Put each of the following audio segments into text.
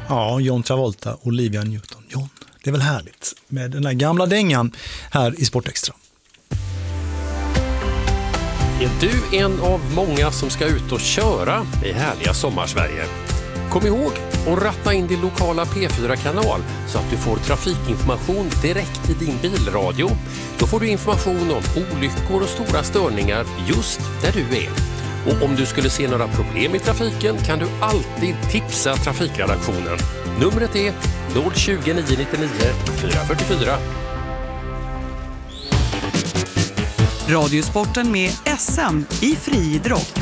Ja, John Travolta, Olivia Newton-John. Det är väl härligt med den här gamla dängan här i Sportextra. Är du en av många som ska ut och köra i härliga Sommarsverige? Kom ihåg att ratta in din lokala P4-kanal så att du får trafikinformation direkt i din bilradio. Då får du information om olyckor och stora störningar just där du är. Och om du skulle se några problem i trafiken kan du alltid tipsa trafikredaktionen. Numret är 020 999 444. Radiosporten med SM i friidrott.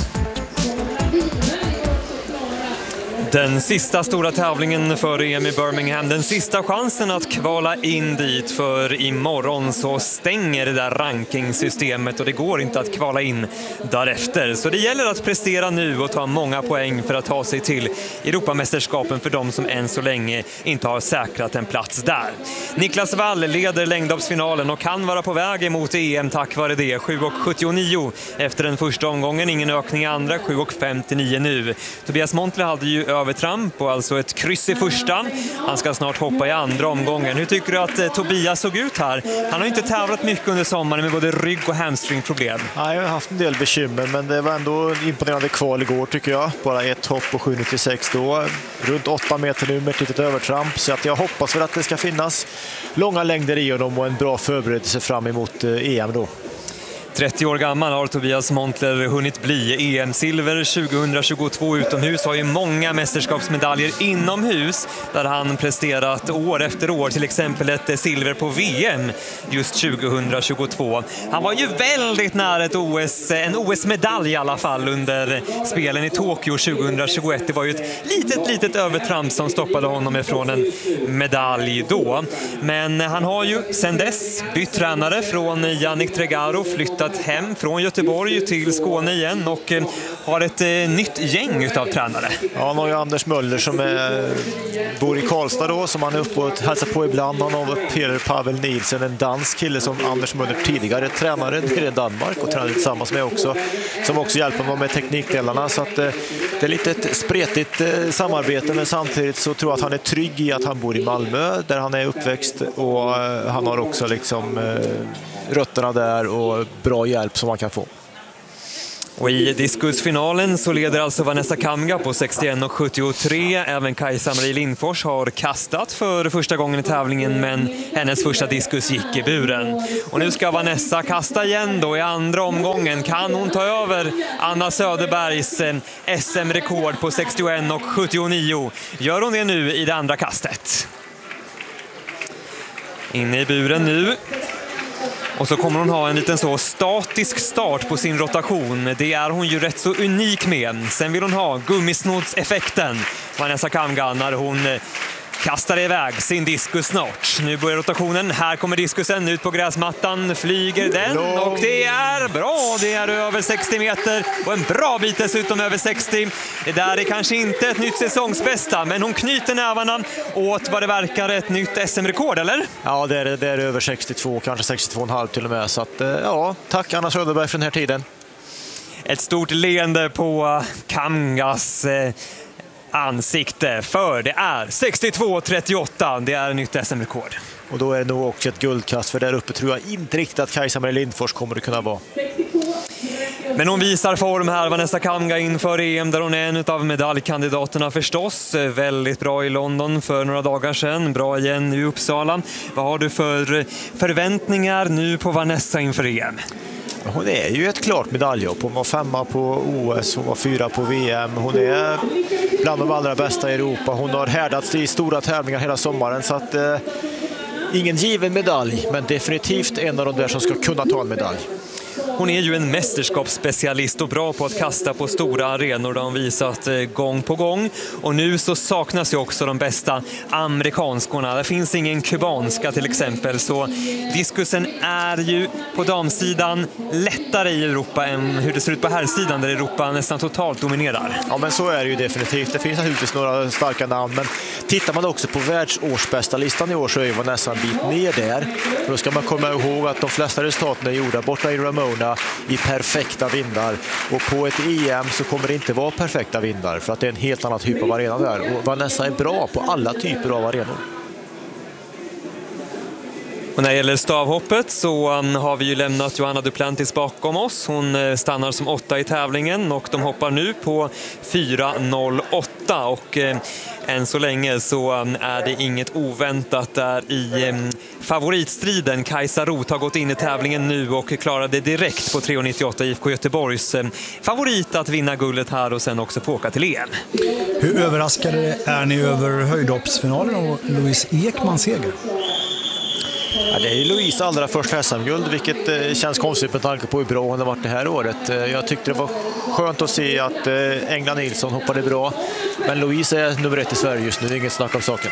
Den sista stora tävlingen för EM i Birmingham, den sista chansen att kvala in dit, för imorgon så stänger det där rankingsystemet och det går inte att kvala in därefter. Så det gäller att prestera nu och ta många poäng för att ta sig till Europamästerskapen för de som än så länge inte har säkrat en plats där. Niklas Wall leder längdhoppsfinalen och kan vara på väg emot EM tack vare det. 7,79 efter den första omgången, ingen ökning i andra, 7,59 nu. Tobias Montler hade ju övertramp och alltså ett kryss i första. Han ska snart hoppa i andra omgången. Hur tycker du att Tobias såg ut här? Han har inte tävlat mycket under sommaren med både rygg- och hamstringproblem. Nej, jag har haft en del bekymmer, men det var ändå en imponerande kval igår tycker jag. Bara ett hopp på 7,96 då. Runt 8 meter nu med ett litet övertramp. Så att jag hoppas väl att det ska finnas långa längder i honom och en bra förberedelse fram emot EM då. 30 år gammal har Tobias Montler hunnit bli. EM-silver 2022 utomhus, har ju många mästerskapsmedaljer inomhus där han presterat år efter år, till exempel ett silver på VM just 2022. Han var ju väldigt nära en OS-medalj i alla fall under spelen i Tokyo 2021. Det var ju ett litet övertramp som stoppade honom ifrån en medalj då. Men han har ju sedan dess bytt tränare, från Yannick Tregaro flyttat hem från Göteborg till Skåne igen och har ett nytt gäng utav tränare. Ja, han har ju Anders Möller som bor i Karlstad då, som han är uppe och hälsar på ibland. Han har Peter Pavel Nielsen, en dansk kille som Anders Möller tidigare tränare i Danmark och tränade tillsammans med också, som också hjälper honom med teknikdelarna. Så att det är lite ett spretigt samarbete, men samtidigt så tror jag att han är trygg i att han bor i Malmö där han är uppväxt, och han har också liksom rötterna där och bra hjälp som man kan få. Och i diskusfinalen så leder alltså Vanessa Kamga på 61,73. Även Kajsa-Marie Lindfors har kastat för första gången i tävlingen, men hennes första diskus gick i buren. Och nu ska Vanessa kasta igen då i andra omgången. Kan hon ta över Anna Söderbergs SM-rekord på 61,79? Gör hon det nu i det andra kastet? Inne i buren nu. Och så kommer hon ha en liten så statisk start på sin rotation. Det är hon ju rätt så unik med. Sen vill hon ha gummisnodseffekten, Vanessa Kamga, när hon kastar iväg sin diskus snart. Nu börjar rotationen. Här kommer diskusen ut på gräsmattan. Flyger den och det är bra. Det är över 60 meter och en bra bit dessutom över 60. Det där är kanske inte ett nytt säsongsbästa, men hon knyter nävarna åt vad det verkar ett nytt SM-rekord, eller? Ja, det är över 62, kanske 62,5 till och med. Så att, ja, tack Anna Söderberg för den här tiden. Ett stort leende på Kamgas ansikte, för det är 62,38. Det är nytt SM-rekord. Och då är det nog också ett guldkast, för där uppe tror jag inte riktigt att Kajsa-Marie Lindfors kommer att kunna vara. Men hon visar form här, Vanessa Kamga, inför EM, där hon är en av medaljkandidaterna förstås. Väldigt bra i London för några dagar sedan, bra igen i Uppsala. Vad har du för förväntningar nu på Vanessa inför EM? Hon är ju ett klart medaljhopp. Hon var 5 på OS, hon var 4 på VM. Hon är bland de allra bästa i Europa. Hon har härdats i stora tävlingar hela sommaren, så att ingen given medalj, men definitivt en av de där som ska kunna ta en medalj. Hon är ju en mästerskapsspecialist och bra på att kasta på stora arenor, där hon visat gång på gång. Och nu så saknas ju också de bästa amerikanskorna. Det finns ingen kubanska till exempel, så diskusen är ju på damsidan lättare i Europa än hur det ser ut på herrsidan, där Europa nästan totalt dominerar. Ja, men så är det ju definitivt. Det finns naturligtvis några starka namn, men tittar man också på världsårsbästa listan i år så är ju Vanessa en bit ner där. Då ska man komma ihåg att de flesta resultaten är gjorda borta i Ramona höjderna i perfekta vindar. Och på ett EM så kommer det inte vara perfekta vindar för att det är en helt annan typ av arena där. Och Vanessa är bra på alla typer av arenor. Och när det gäller stavhoppet så har vi ju lämnat Johanna Duplantis bakom oss. Hon stannar som 8 i tävlingen och de hoppar nu på 4.08 och än så länge så är det inget oväntat där i favoritstriden. Kajsa Roth har gått in i tävlingen nu och klarade direkt på 3.98 IFK Göteborgs favorit att vinna guldet här och sen också få åka till EM. Hur överraskade är ni över höjdhoppsfinalen och Louise Ekmans seger? Ja, det är ju Louise allra första SM-guld, vilket känns konstigt med tanke på hur bra hon har varit det här året. Jag tyckte det var skönt att se att Engla Nilsson hoppade bra, men Louise är nummer 1 i Sverige just nu, det är inget snack om saken.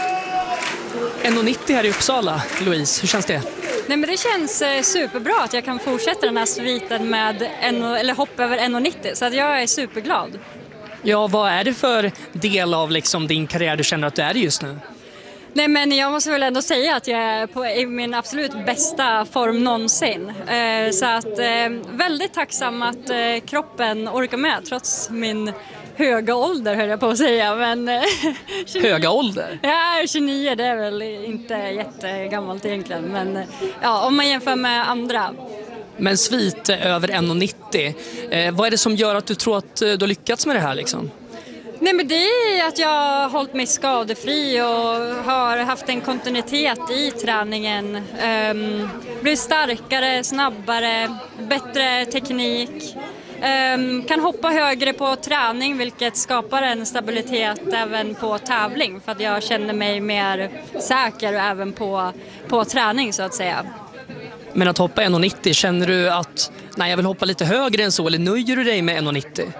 1,90 här i Uppsala, Louise, hur känns det? Nej, men det känns superbra att jag kan fortsätta den här sviten med hopp över 1,90, så att jag är superglad. Ja, vad är det för del av liksom din karriär du känner att du är just nu? Nej, men jag måste väl ändå säga att jag är i min absolut bästa form någonsin. Så att väldigt tacksam att kroppen orkar med trots min höga ålder, höll jag på att säga. Men, höga ålder? Ja, 29, det är väl inte jättegammalt egentligen. Men ja, om man jämför med andra. Men svit över 1,90. Vad är det som gör att du tror att du har lyckats med det här liksom? Nej, men det är att jag har hållit mig skadefri och har haft en kontinuitet i träningen. Blivit starkare, snabbare, bättre teknik. Kan hoppa högre på träning, vilket skapar en stabilitet även på tävling. För att jag känner mig mer säker även på träning så att säga. Men att hoppa 1,90, känner du att jag vill hoppa lite högre än så, eller nöjer du dig med 1,90?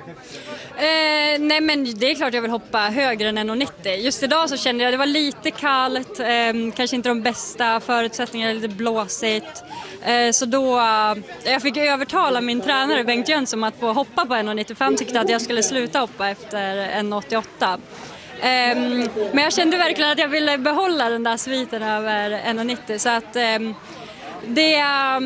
Nej, men det är klart jag vill hoppa högre än 1,90. Just idag så kände jag att det var lite kallt, kanske inte de bästa förutsättningarna, lite blåsigt. Så då jag fick övertala min tränare Bengt Jönsson att få hoppa på 1,90, för han tyckte att jag skulle sluta hoppa efter 1,88. Men jag kände verkligen att jag ville behålla den där sviten över 1,90, så att det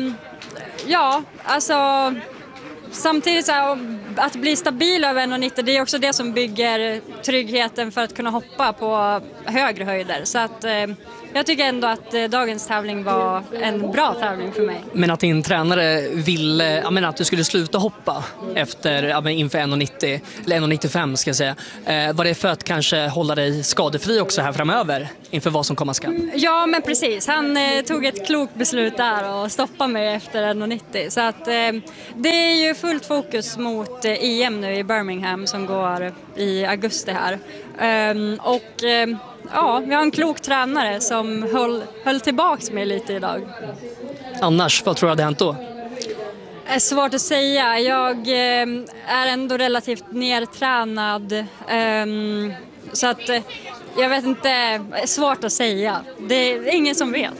ja, alltså samtidigt så här, att bli stabil över 1,90, det är också det som bygger tryggheten för att kunna hoppa på högre höjder. Så att jag tycker ändå att dagens tävling var en bra tävling för mig. Men att din tränare ville att du skulle sluta hoppa efter inför 1,90 eller 1,95 ska jag säga. Var det för att kanske hålla dig skadefri också här framöver inför vad som komma skall? Ja, men precis. Han tog ett klokt beslut där och stoppade mig efter 1,90. Så att det är ju fullt fokus mot EM nu i Birmingham som går i augusti här. Ja, vi har en klok tränare som höll tillbaks mig lite idag. Annars, vad tror du hade hänt då? Det är svårt att säga. Jag är ändå relativt nertränad. Så att jag vet inte, det är svårt att säga. Det är ingen som vet.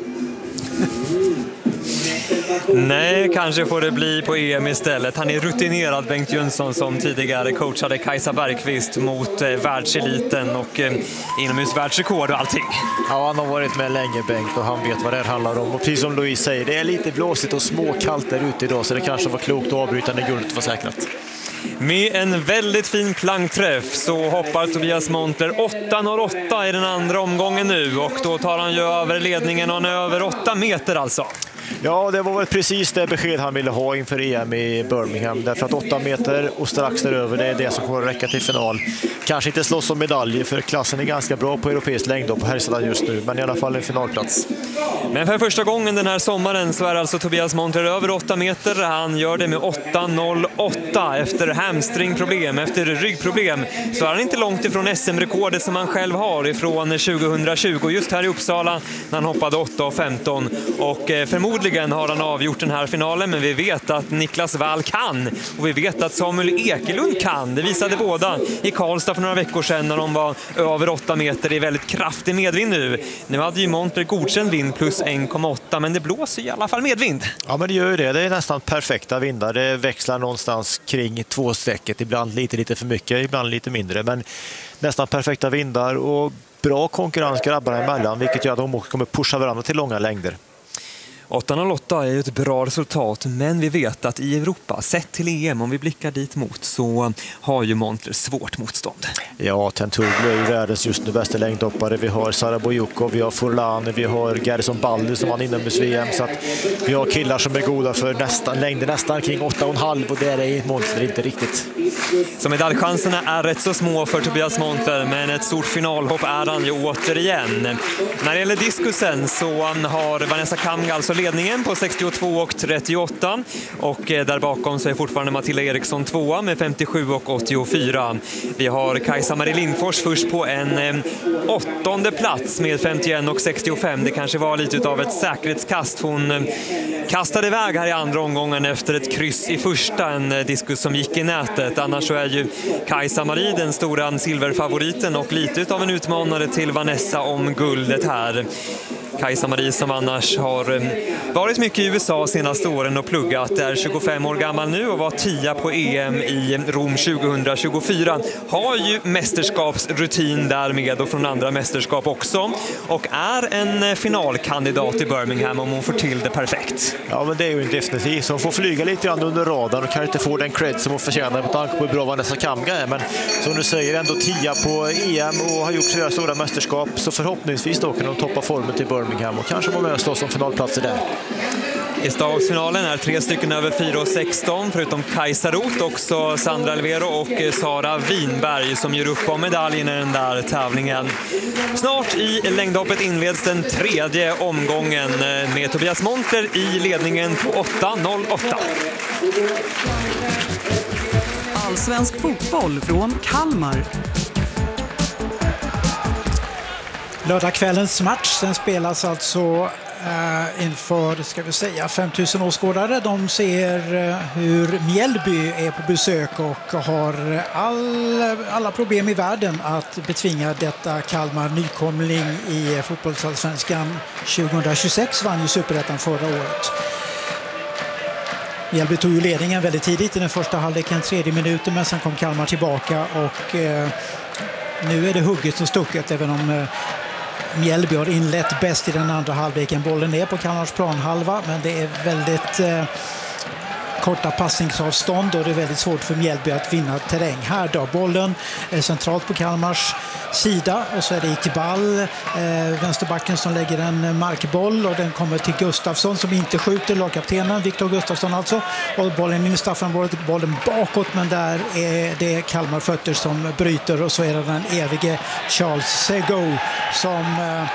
Nej, kanske får det bli på EM istället. Han är rutinerad, Bengt Jönsson, som tidigare coachade Kajsa Bergqvist mot världseliten och inomhusvärldsrekord och allting. Ja, han har varit med länge, Bengt, och han vet vad det handlar om. Och precis som Louise säger, det är lite blåsigt och småkallt där ute idag, så det kanske var klokt att avbryta när guldet var säkrat. Med en väldigt fin plankträff så hoppar Tobias Montler 8.08 i den andra omgången nu, och då tar han ju över ledningen och han är över 8 meter alltså. Ja, det var väl precis det besked han ville ha inför EM i Birmingham. Därför att 8 meter och strax däröver, det är det som kommer att räcka till final. Kanske inte slåss om medaljer, för klassen är ganska bra på europeisk längd och på herrsidan just nu. Men i alla fall en finalplats. Men för första gången den här sommaren så är alltså Tobias Montler över 8 meter. Han gör det med 8.08 efter hamstringproblem, efter ryggproblem. Så är han inte långt ifrån SM-rekordet som han själv har ifrån 2020. Just här i Uppsala när han hoppade 8.15. Och förmodligen har han avgjort den här finalen, men vi vet att Niklas Wall kan. Och vi vet att Samuel Ekelund kan. Det visade båda i Karlstad för några veckor sedan när de var över 8 meter. Det är väldigt kraftig medvind nu. Nu hade ju Montler godkänd vind plus 1,8, men det blåser i alla fall medvind. Ja, men det gör ju det. Det är nästan perfekta vindar. Det växlar någonstans kring 2 strecket. Ibland lite för mycket, ibland lite mindre. Men nästan perfekta vindar och bra konkurrens grabbarna emellan, vilket gör att de kommer pusha varandra till långa längder. 8,08 är ju ett bra resultat, men vi vet att i Europa, sett till EM, om vi blickar dit mot, så har ju Montler svårt motstånd. Ja, Tenturglu är ju världens just nu bästa längdhoppare. Vi har Sara Bojukov, vi har Forlani, vi har Gerson Baldi som vann inomhus VM. Så att vi har killar som är goda för längder nästan kring 8,5 och där är Montler inte riktigt. Så medaljchanserna är rätt så små för Tobias Montler, men ett stort finalhopp är han ju återigen. När det gäller diskusen så har Vanessa Kamga alltså ledningen på 62,38 och där bakom så är fortfarande Matilda Eriksson tvåa med 57,84. Vi har Kajsa Marie Lindfors först på en 8:e plats med 51,65. Det kanske var lite av ett säkerhetskast. Hon kastade iväg här i andra omgången efter ett kryss i första, en diskus som gick i nätet. Annars så är ju Kajsa Marie den stora silverfavoriten och lite av en utmanare till Vanessa om guldet här. Kajsa Marie som annars har varit mycket i USA senaste åren och pluggat, är 25 år gammal nu och var 10 på EM i Rom 2024. Har ju mästerskapsrutin därmed och från andra mästerskap också och är en finalkandidat i Birmingham om hon får till det perfekt. Ja, men det är ju definitivt. Så hon får flyga lite grann under radarn och kan inte få den cred som hon förtjänar på tanke på hur bra Vanessa Kamga är. Men som du säger, ändå 10 på EM och har gjort flera stora mästerskap, så förhoppningsvis då kan de toppa formen till Birmingham och kanske vara med och slåss som finalplatser där. I stavfinalen är 3 stycken över 4,16 förutom Kajsa Roth, också Sandra Alvero och Sara Winberg som gör upp om medaljen i den där tävlingen. Snart i längdhoppet inleds den 3:e omgången med Tobias Montler i ledningen på 8,08. Allsvensk fotboll från Kalmar. Lördagskvällens match, den spelas alltså inför, ska vi säga, 5000 åskådare. De ser hur Mjällby är på besök och har alla problem i världen att betvinga detta Kalmar. Nykomling i fotbollsallsvenskan 2026, vann ju Superettan förra året. Mjällby tog ju ledningen väldigt tidigt i den första halvleken, 3:e minuten, men sen kom Kalmar tillbaka och nu är det hugget och stucket, även om Mjällby har inlett bäst i den andra halvleken. Bollen är på Kalmars planhalva, men det är väldigt korta passningsavstånd och det är väldigt svårt för Mjällby att vinna terräng. Här då, bollen är centralt på Kalmars sida och så är det Iqbal, vänsterbacken, som lägger en markboll och den kommer till Gustafsson som inte skjuter, lagkaptenen Viktor Gustafsson alltså, och bollen in i straffområdet, bollen bakåt, men där är det Kalmar fötter som bryter och så är det den evige Charles Sego som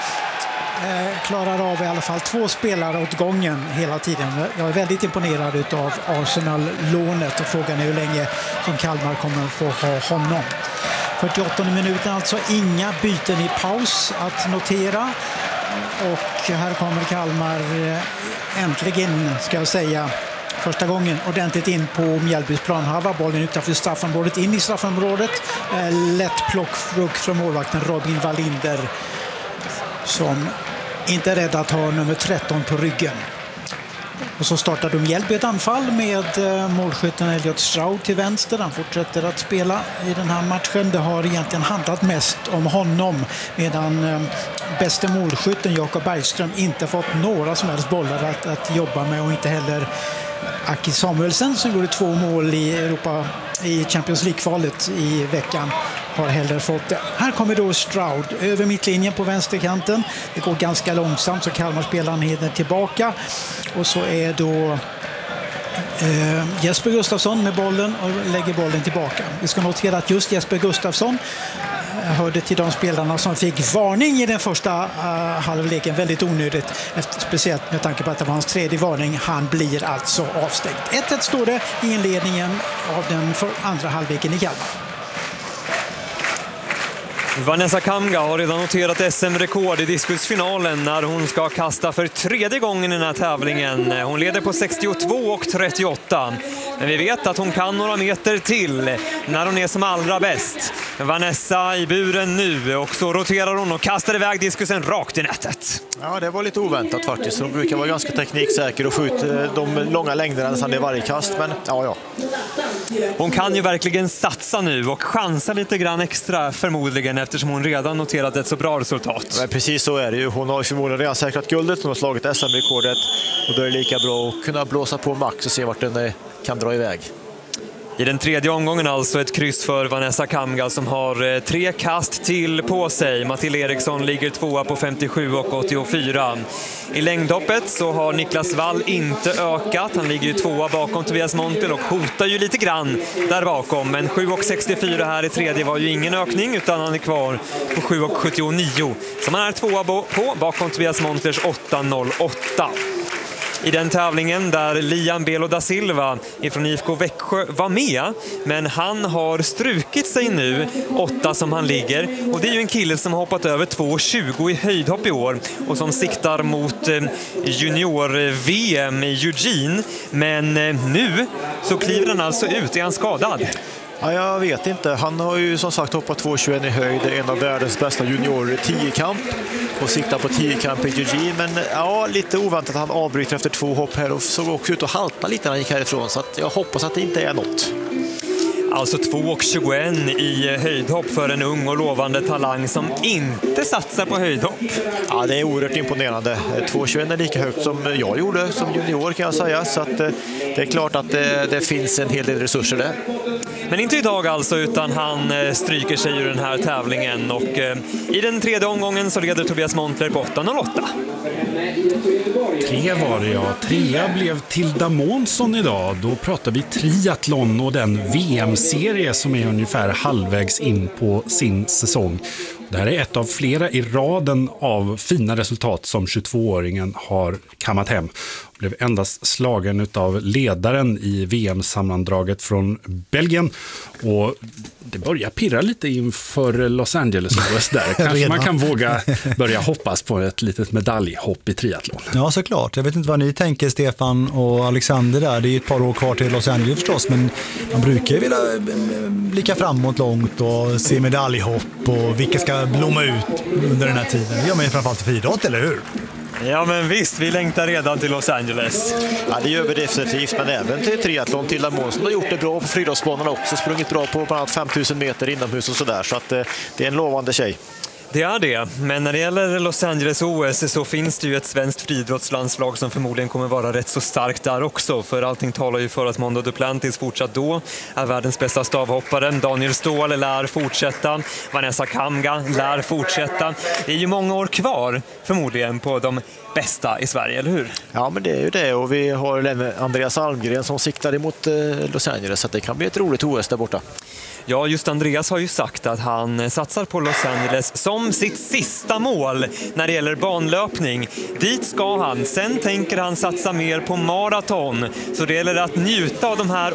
klarar av i alla fall 2 spelare åt gången hela tiden. Jag är väldigt imponerad av Arsenal-lånet och frågan är hur länge som Kalmar kommer att få ha honom. 48 minuter alltså, inga byten i paus att notera och här kommer Kalmar äntligen, ska jag säga, första gången ordentligt in på Mjällbys planhalva. Bollen utanför straffområdet, in i straffområdet. Lätt plockfrukt från målvakten Robin Wallinder som inte är rädd att ha nummer 13 på ryggen. Och så startar de Mjällby ett anfall med målskytten Elliot Stroud till vänster. Han fortsätter att spela i den här matchen. Det har egentligen handlat mest om honom, medan bästa målskytten Jakob Bergström inte fått några som helst bollar att jobba med, och inte heller Aki Samuelsen som gjorde 2 mål i Europa i Champions League-kvalet i veckan har heller fått det. Här kommer då Stroud över mittlinjen på vänsterkanten. Det går ganska långsamt så Kalmar-spelaren hinner tillbaka. Och så är då Jesper Gustafsson med bollen och lägger bollen tillbaka. Vi ska notera att just Jesper Gustafsson hörde till de spelarna som fick varning i den första halvleken. Väldigt onödigt, speciellt med tanke på att det var hans 3:e varning. Han blir alltså avstängd. 1-1 står det i inledningen av den andra halvleken i Kalmar. Vanessa Kamga har redan noterat SM-rekord i diskusfinalen när hon ska kasta för 3:e gången i den här tävlingen. Hon leder på 62,38. Men vi vet att hon kan några meter till. när hon är som allra bäst. Vanessa i buren nu och så roterar hon och kastar iväg diskusen rakt i nätet. Ja, det var lite oväntat faktiskt. Hon brukar vara ganska tekniksäker och skjuta de långa längderna nästan i varje kast, men ja. Hon kan ju verkligen satsa nu och chansa lite grann extra förmodligen eftersom hon redan noterat ett så bra resultat. Ja, precis så är det ju. Hon har förmodligen redan säkrat guldet, hon har slagit SM-rekordet och då är det lika bra att kunna blåsa på max och se vart den kan dra iväg. I den tredje omgången alltså ett kryss för Vanessa Kamga som har 3 kast till på sig. Matilda Eriksson ligger 2 på 57 och 84. I längdhoppet så har Niklas Wall inte ökat. Han ligger ju 2 bakom Tobias Montel och hotar ju lite grann där bakom. Men 7 och 64 här i tredje var ju ingen ökning utan han är kvar på 7 och 79. Som han är 2 på bakom Tobias Montlers 8.08. I den tävlingen där Liam Belo da Silva ifrån IFK Växjö var med, men han har strukit sig nu 8 som han ligger, och det är ju en kille som har hoppat över 2,20 i höjdhopp i år och som siktar mot junior-VM i Eugene, men nu så kliver han alltså ut. Är han skadad? Ja, jag vet inte. Han har ju som sagt hoppat 2,21 i höjd, en av världens bästa juniorer i 10-kamp och siktar på 10-kamp i Eugene, men ja, lite oväntat att han avbryter efter 2 hopp här och såg också ut att halta lite när han gick härifrån, så att jag hoppas att det inte är något. Alltså 2,21 i höjdhopp för en ung och lovande talang som inte satsar på höjdhopp. Ja, det är oerhört imponerande. 2,21 är lika högt som jag gjorde som junior kan jag säga, så att det är klart att det finns en hel del resurser där. Men inte idag alltså, utan han stryker sig ur den här tävlingen och i den tredje omgången så leder Tobias Montler på 8.08. 3 var det, ja. 3 blev Tilda Månsson idag. Då pratar vi triathlon och den VM-serie som är ungefär halvvägs in på sin säsong. Det här är ett av flera i raden av fina resultat som 22-åringen har kammat hem. Blev endast slagen av ledaren i VM-sammandraget från Belgien, och det börjar pirra lite inför Los Angeles där. Kanske man kan våga börja hoppas på ett litet medaljhopp i triathlon. Ja, såklart. Jag vet inte vad ni tänker, Stefan och Alexander där. Det är ett par år kvar till Los Angeles förstås, men man brukar ju vilja blicka framåt långt och se medaljhopp och vilka ska blomma ut under den här tiden. Det gör man ju framförallt för idrott, eller hur? Ja, men visst, vi längtar redan till Los Angeles. Ja, det gör vi definitivt, men även till triathlon. Tilda Månsson har gjort det bra på friidrottsbanan också, sprungit bra på bland annat 5000 meter inomhus och sådär, så att det är en lovande tjej. Det är det, men när det gäller Los Angeles OS så finns det ju ett svenskt friidrottslandslag som förmodligen kommer vara rätt så starkt där också, för allting talar ju för att Mondo Duplantis fortsatt då är världens bästa stavhoppare. Daniel Ståhl lär fortsätta, Vanessa Kamga lär fortsätta. Det är ju många år kvar förmodligen på de bästa i Sverige, eller hur? Ja, men det är ju det, och vi har Andreas Almgren som siktar emot Los Angeles, så det kan bli ett roligt OS där borta. Ja, just Andreas har ju sagt att han satsar på Los Angeles som sitt sista mål när det gäller banlöpning. Dit ska han. Sen tänker han satsa mer på maraton. Så det gäller att njuta av de här